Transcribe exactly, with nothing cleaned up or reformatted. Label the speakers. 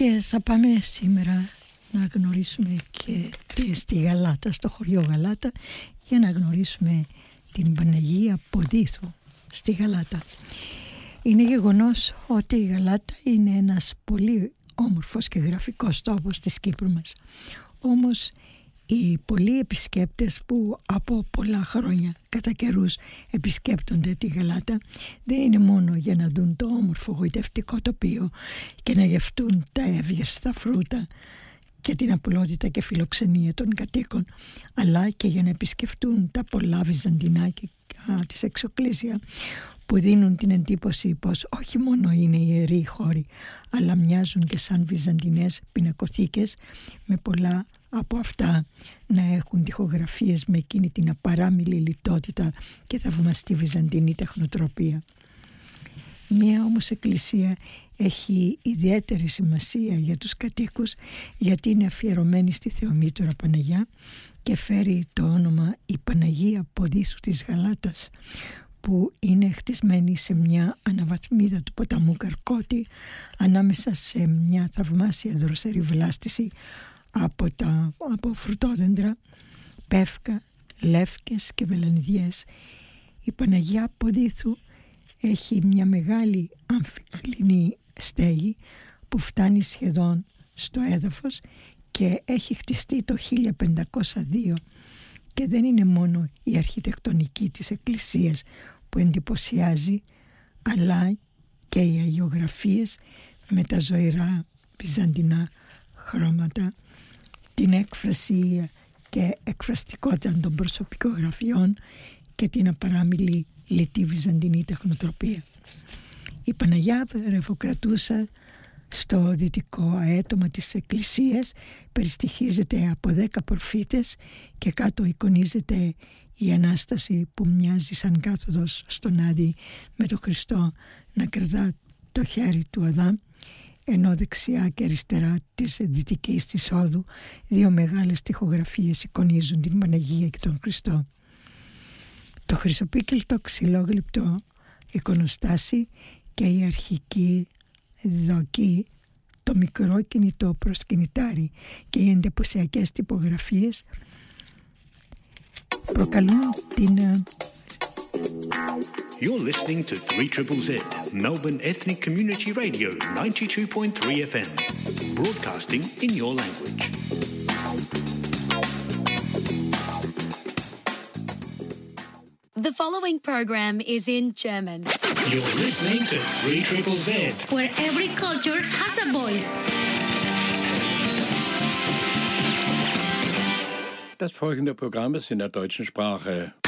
Speaker 1: Και θα πάμε σήμερα να γνωρίσουμε και στη Γαλάτα, στο χωριό Γαλάτα, για να γνωρίσουμε την Παναγία Ποντίθου στη Γαλάτα. Είναι γεγονός ότι η Γαλάτα είναι ένας πολύ όμορφος και γραφικός τόπος της Κύπρου μας. Όμως οι πολλοί επισκέπτες που από πολλά χρόνια κατά καιρούς επισκέπτονται τη Γαλάτα δεν είναι μόνο για να δουν το όμορφο γοητευτικό τοπίο και να γευτούν τα εύγευστα φρούτα και την απολότητα και φιλοξενία των κατοίκων, αλλά και για να επισκεφτούν τα πολλά βυζαντινά και της εξοκλήσια που δίνουν την εντύπωση πως όχι μόνο είναι ιεροί χώροι, αλλά μοιάζουν και σαν βυζαντινές πινακοθήκες, με πολλά από αυτά να έχουν τοιχογραφίες με εκείνη την απαράμιλη λιτότητα και θαυμαστή βυζαντινή τεχνοτροπία. Μία όμως εκκλησία έχει ιδιαίτερη σημασία για τους κατοίκους, γιατί είναι αφιερωμένη στη Θεομήτωρα Παναγιά και φέρει το όνομα η Παναγία Ποντίθου της Γαλάτας, που είναι χτισμένη σε μια αναβαθμίδα του ποταμού Καρκώτη, ανάμεσα σε μια θαυμάσια δροσερή βλάστηση από, τα, από φρουτόδεντρα, πεύκα, λεύκες και βελανιδιές. Η Παναγιά Ποντίθου έχει μια μεγάλη αμφικλινή στέγη που φτάνει σχεδόν στο έδαφος και έχει χτιστεί το χίλια πεντακόσια δύο, και δεν είναι μόνο η αρχιτεκτονική της εκκλησίας που εντυπωσιάζει, αλλά και οι αγιογραφίες με τα ζωηρά βυζαντινά χρώματα, την έκφραση και εκφραστικότητα των προσωπικογραφιών και την απαράμιλη λιτή βυζαντινή τεχνοτροπία. Η Παναγιά ρευοκρατούσα στο δυτικό αέτομα της εκκλησίας περιστοιχίζεται από δέκα προφήτες και κάτω εικονίζεται η Ανάσταση που μοιάζει σαν κάθοδος στον Άδη με τον Χριστό να κρατά το χέρι του Αδάμ, ενώ δεξιά και αριστερά της δυτικής εισόδου δύο μεγάλες τοιχογραφίες εικονίζουν την Παναγία και τον Χριστό. Το χρυσοπίκυλτο ξυλόγλυπτο εικονοστάσι και η αρχική δοκή, το μικρό κινητό προσκυνητάρι και οι εντυπωσιακές τυπογραφίες προκαλούν την...
Speaker 2: You're listening to three Z Z, Melbourne Ethnic Community Radio ninety-two point three F M, broadcasting in your language.
Speaker 3: The following program is in German.
Speaker 2: You're listening to three Z Z Z,
Speaker 3: where every culture has a voice.
Speaker 4: Das folgende Programm ist in der deutschen Sprache.